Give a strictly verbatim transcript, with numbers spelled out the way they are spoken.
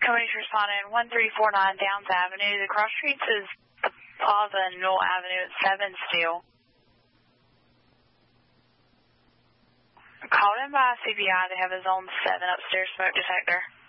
Comanche responding, one three four nine Downs Avenue. The cross streets is the Plaza and Newell Avenue at seven still. Called in by C B I. They have a zone seven upstairs smoke detector.